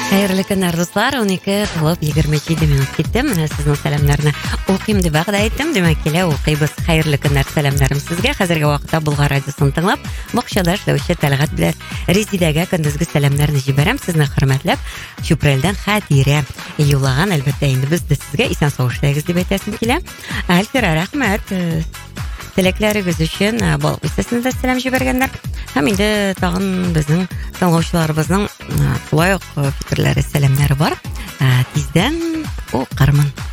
Хәерле көннәр, дуслар. 12:27 минут китте. Менә сезнең сәламнарны укыйм дип вәгъдә иттем. Димәк, килә укыйбыз. Хәерле көннәр, сәламнарым сезгә. Хәзерге вакытта Болгар радиосын тыңлап, Мохшада эшләүче Тәлгать белән Резидәгә көндезге сәламнарны җибәрәм. Сезне хөрмәтләп, Чүпрәлдән Хәтирә юллаган. Әлбәттә, инде без дә сезгә исән сау эшләгез дип әйтәсем килә. Әлфира, рәхмәт. Теләкләрегез өчен Балык Бистәсенә дә сәлам җибәргәннәр. Һәм инде тагын безнең тыңлаучыларыбызның шулай ук фикерләре, сәламнары бар. Тиздән укырмын.